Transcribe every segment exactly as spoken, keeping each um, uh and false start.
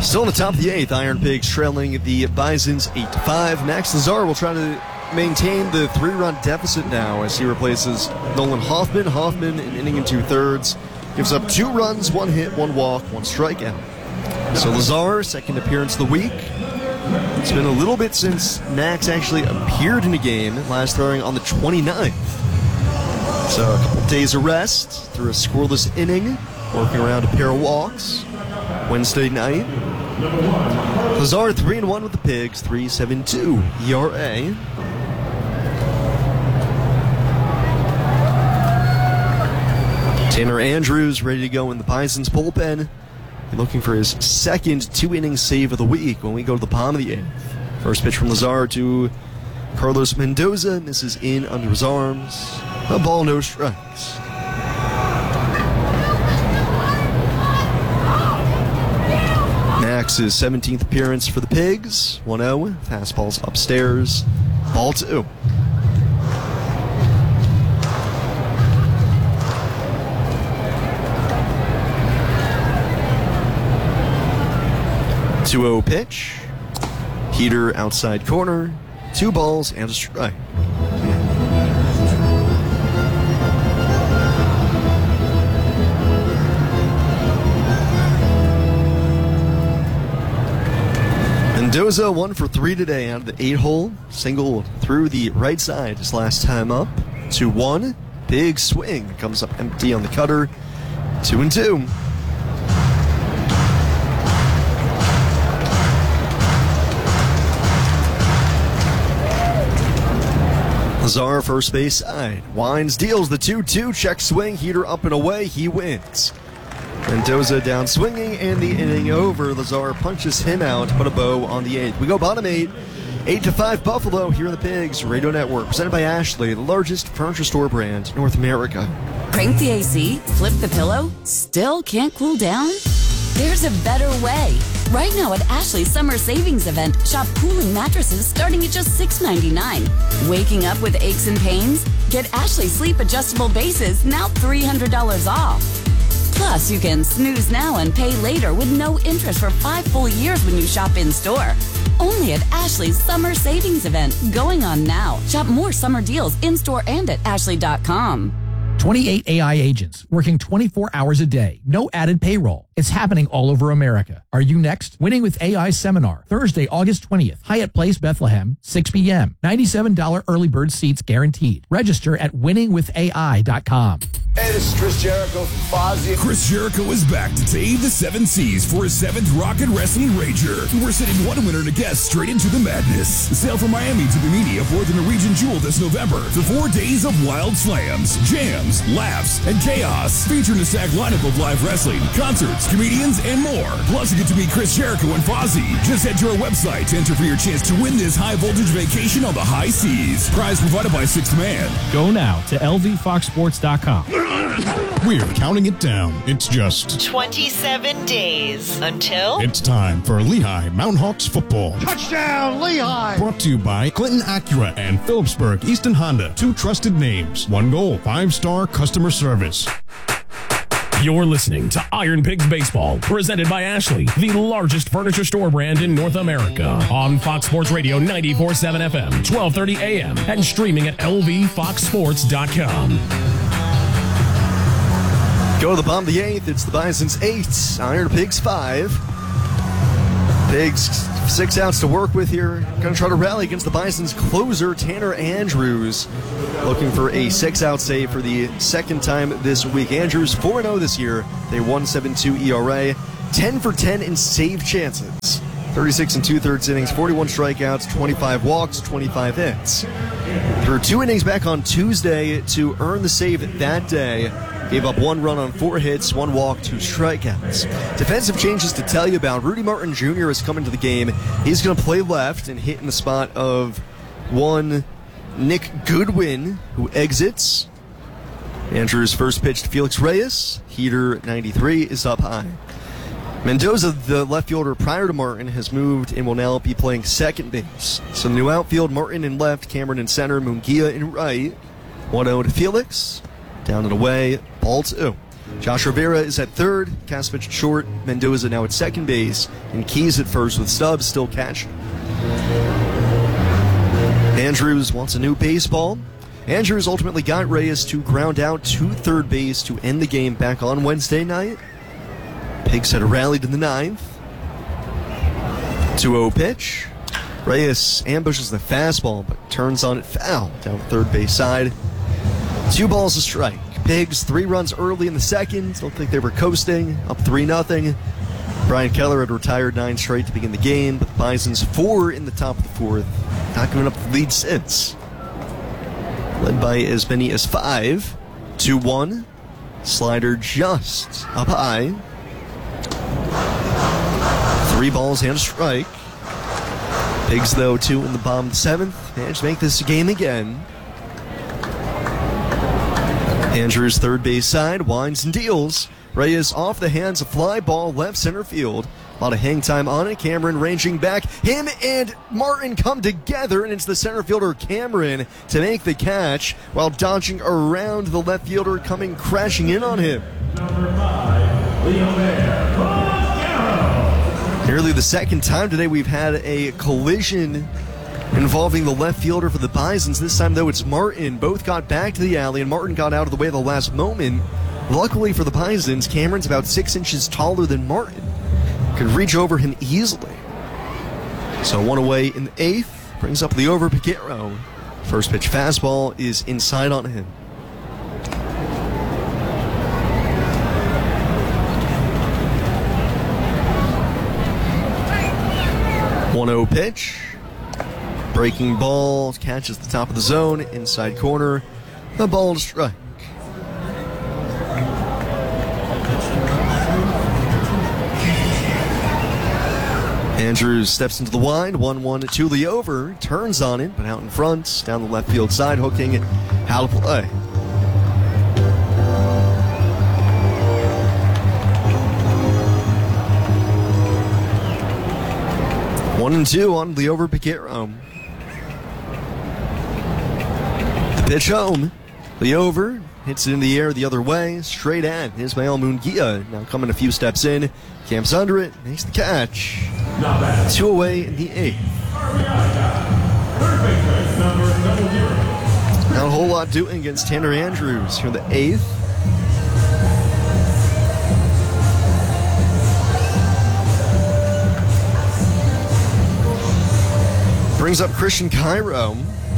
Still on the top of the eighth, Iron Pigs trailing the Bisons eight to five. Max Lazar will try to maintain the three-run deficit now as he replaces Nolan Hoffman. Hoffman, an inning and two-thirds, gives up two runs, one hit, one walk, one strikeout. So Lazar, second appearance of the week. It's been a little bit since Max actually appeared in a game, last throwing on the twenty-ninth. So a couple days of rest through a scoreless inning, working around a pair of walks. Wednesday night, Lazar three and one with the Pigs, three point seven two E R A. Tanner Andrews ready to go in the Bison's bullpen. Looking for his second two-inning save of the week when we go to the bottom of the eighth. First pitch from Lazar to Carlos Mendoza. Misses in under his arms. A ball, no strikes. Max's seventeenth appearance for the Pigs. one oh. Fastball's upstairs. Ball two. two oh pitch. Heater outside corner. Two balls and a strike. Mendoza one for three today out of the eight hole. Single through the right side his last time up. two one. Big swing. Comes up empty on the cutter. two and two. Lazar, first base side. Wines deals the two two. Check swing. Heater up and away. He wins. Mendoza down swinging, and the inning over. Lazar punches him out to put a bow on the eighth. We go bottom eight. eight to five Buffalo here in the Pigs Radio Network. Presented by Ashley, the largest furniture store brand in North America. Crank the A C? Flip the pillow? Still can't cool down? There's a better way. Right now at Ashley's Summer Savings Event, shop cooling mattresses starting at just six ninety-nine. Waking up with aches and pains? Get Ashley Sleep Adjustable Bases, now three hundred dollars off. Plus, you can snooze now and pay later with no interest for five full years when you shop in-store. Only at Ashley's Summer Savings Event, going on now. Shop more summer deals in-store and at ashley dot com. twenty-eight A I agents working twenty-four hours a day. No added payroll. It's happening all over America. Are you next? Winning with A I Seminar, Thursday, August twentieth. Hyatt Place, Bethlehem, six p.m. ninety-seven dollars early bird seats guaranteed. Register at winning with A I dot com. Hey, this is Chris Jericho from Fozzy. Chris Jericho is back to save the seven seas for his seventh Rocket Wrestling Rager. We're sending one winner to guess straight into the madness. Sail from Miami to Bimini aboard the Norwegian Jewel this November for four days of wild slams, jams, laughs, and chaos. Featuring a stacked lineup of live wrestling, concerts, comedians, and more. Plus, you get to meet Chris Jericho and Fozzy. Just head to our website to enter for your chance to win this high-voltage vacation on the high seas. Prize provided by Sixth Man. Go now to L V fox sports dot com. We're counting it down. It's just twenty-seven days until it's time for Lehigh Mountain Hawks football. Touchdown, Lehigh! Brought to you by Clinton Acura and Phillipsburg Easton Honda. Two trusted names. One goal. Five-star customer service. You're listening to Iron Pigs Baseball, presented by Ashley, the largest furniture store brand in North America. On Fox Sports Radio ninety-four point seven F M, twelve thirty A M, and streaming at L V fox sports dot com. Go to the bottom of the eighth. It's the Bison's eight, Iron Pigs five. Pigs six outs to work with here. Going to try to rally against the Bison's closer, Tanner Andrews. Looking for a six-out save for the second time this week. Andrews four and oh this year. They one point seven two E R A. ten for ten in save chances. thirty-six and two-thirds innings, forty-one strikeouts, twenty-five walks, twenty-five hits. Threw two innings back on Tuesday to earn the save that day. Gave up one run on four hits, one walk, two strikeouts. Defensive changes to tell you about. Rudy Martin Junior has come into the game. He's going to play left and hit in the spot of one Nick Goodwin, who exits. Andrews' first pitch to Felix Reyes. Heater ninety-three is up high. Mendoza, the left fielder prior to Martin, has moved and will now be playing second base. So new outfield, Martin in left, Cameron in center, Munguia in right. one oh to Felix. Down and away, ball two. Josh Rivera is at third, Kasmich short, Mendoza now at second base, and Keys at first with Stubbs still catching. Andrews wants a new baseball. Andrews ultimately got Reyes to ground out to third base to end the game back on Wednesday night. Pigs had rallied in the ninth. two oh pitch. Reyes ambushes the fastball, but turns on it foul down the third base side. Two balls a strike. Pigs three runs early in the second. Don't think they were coasting. Up three nothing. Brian Keller had retired nine straight to begin the game, but the Bisons four in the top of the fourth. Not giving up the lead since. Led by as many as five. two one. Slider just up high. Three balls and a strike. Pigs, though, two in the bottom of the seventh. Managed to make this a game again. Andrews, third base side, winds and deals. Reyes off the hands, a fly ball left center field. A lot of hang time on it. Cameron ranging back. Him and Martin come together, and it's the center fielder Cameron to make the catch while dodging around the left fielder coming crashing in on him. Number five, Leo Bear. Nearly the second time today we've had a collision involving the left fielder for the Bisons. This time, though, it's Martin. Both got back to the alley, and Martin got out of the way at the last moment. Luckily for the Bisons, Cameron's about six inches taller than Martin. Could reach over him easily. So one away in the eighth. Brings up the over Piguero. First pitch fastball is inside on him. one oh pitch. Breaking ball, catches the top of the zone, inside corner. The ball to strike. Andrews steps into the wind, one one to the over, turns on it, but out in front, down the left field side, hooking out of play. One and two on the over Piguero. The pitch home. The over hits it in the air the other way, straight at Ismael Munguia. Now coming a few steps in, camps under it, makes the catch. Two away in the eighth. Not a whole lot doing against Tanner Andrews here in the eighth. Brings up Christian Cairo.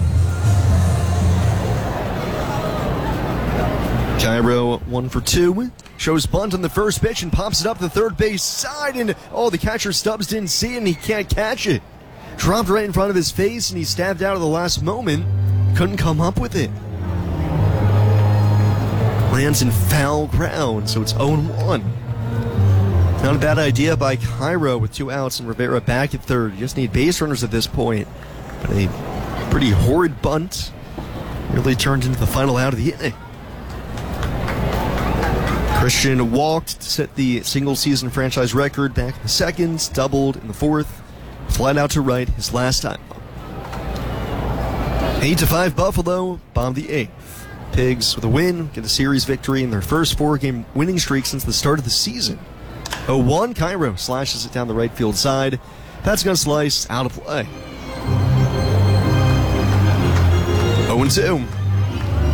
Cairo one for two. Shows bunt on the first pitch and pops it up the third base side. And, oh, the catcher Stubbs didn't see it and he can't catch it. Dropped right in front of his face and he stabbed out at the last moment. Couldn't come up with it. Lands in foul ground, so it's oh one. Not a bad idea by Cairo with two outs and Rivera back at third. You just need base runners at this point. But a pretty horrid bunt really turned into the final out of the inning. Christian walked to set the single-season franchise record back in the second, doubled in the fourth, flat out to right his last time. eight to five Buffalo, bomb the eighth. Pigs with a win, get a series victory in their first four-game winning streak since the start of the season. oh one, Cairo slashes it down the right field side. That's going to slice out of play. oh two.